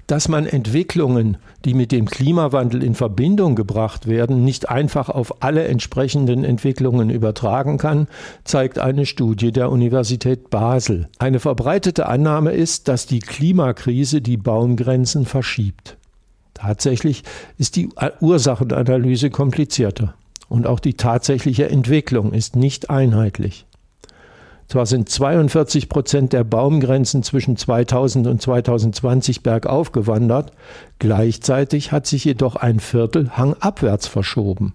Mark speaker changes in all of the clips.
Speaker 1: Dass man Entwicklungen, die mit dem Klimawandel in Verbindung gebracht werden, nicht einfach auf alle entsprechenden Entwicklungen übertragen kann, zeigt eine Studie der Universität Basel. Eine verbreitete Annahme ist, dass die Klimakrise die Baumgrenzen verschiebt. Tatsächlich ist die Ursachenanalyse komplizierter und auch die tatsächliche Entwicklung ist nicht einheitlich. Zwar sind 42% der Baumgrenzen zwischen 2000 und 2020 bergauf gewandert, gleichzeitig hat sich jedoch ein Viertel hangabwärts verschoben.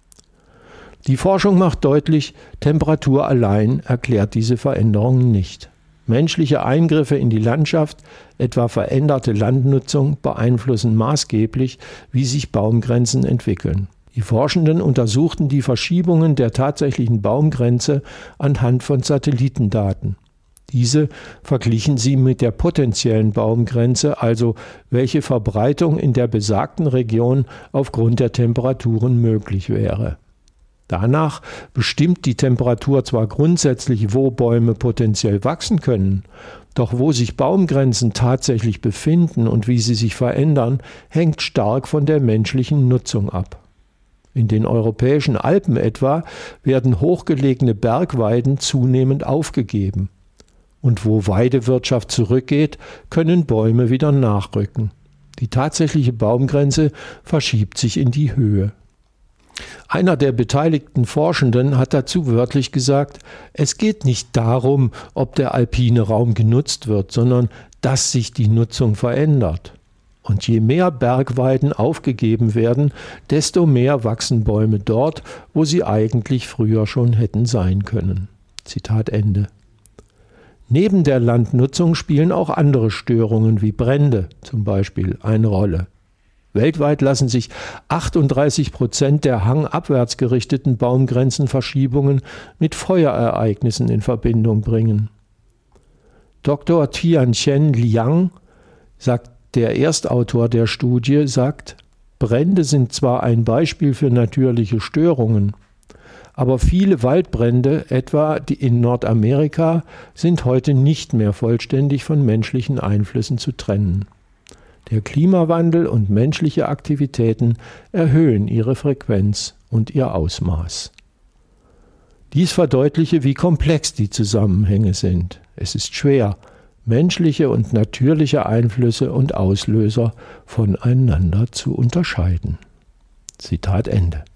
Speaker 1: Die Forschung macht deutlich, Temperatur allein erklärt diese Veränderungen nicht. Menschliche Eingriffe in die Landschaft, etwa veränderte Landnutzung, beeinflussen maßgeblich, wie sich Baumgrenzen entwickeln. Die Forschenden untersuchten die Verschiebungen der tatsächlichen Baumgrenze anhand von Satellitendaten. Diese verglichen sie mit der potenziellen Baumgrenze, also welche Verbreitung in der besagten Region aufgrund der Temperaturen möglich wäre. Danach bestimmt die Temperatur zwar grundsätzlich, wo Bäume potenziell wachsen können, doch wo sich Baumgrenzen tatsächlich befinden und wie sie sich verändern, hängt stark von der menschlichen Nutzung ab. In den europäischen Alpen etwa werden hochgelegene Bergweiden zunehmend aufgegeben. Und wo Weidewirtschaft zurückgeht, können Bäume wieder nachrücken. Die tatsächliche Baumgrenze verschiebt sich in die Höhe. Einer der beteiligten Forschenden hat dazu wörtlich gesagt, es geht nicht darum, ob der alpine Raum genutzt wird, sondern dass sich die Nutzung verändert. Und je mehr Bergweiden aufgegeben werden, desto mehr wachsen Bäume dort, wo sie eigentlich früher schon hätten sein können. Zitat Ende. Neben der Landnutzung spielen auch andere Störungen wie Brände zum Beispiel eine Rolle. Weltweit lassen sich 38% der hangabwärts gerichteten Baumgrenzenverschiebungen mit Feuerereignissen in Verbindung bringen. Dr. Tianchen Liang, der Erstautor der Studie, sagt, Brände sind zwar ein Beispiel für natürliche Störungen, aber viele Waldbrände, etwa die in Nordamerika, sind heute nicht mehr vollständig von menschlichen Einflüssen zu trennen. Der Klimawandel und menschliche Aktivitäten erhöhen ihre Frequenz und ihr Ausmaß. Dies verdeutliche, wie komplex die Zusammenhänge sind. Es ist schwer, menschliche und natürliche Einflüsse und Auslöser voneinander zu unterscheiden. Zitat Ende.